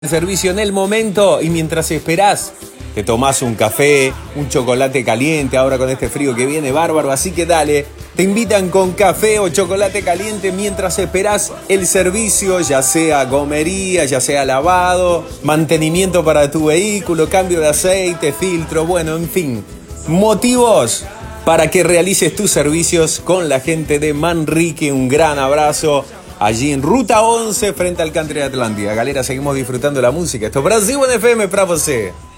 Servicio en el momento y mientras esperás te tomás un café, un chocolate caliente, ahora con este frío que viene bárbaro, así que dale, te invitan con café o chocolate caliente mientras esperás el servicio, ya sea gomería, ya sea lavado, mantenimiento para tu vehículo, cambio de aceite, filtro, bueno, en fin, motivos para que realices tus servicios con la gente de Manrique. Un gran abrazo. Allí en Ruta 11, frente al Country de Atlántida. Galera, seguimos disfrutando la música. Esto es Brasil FM para você.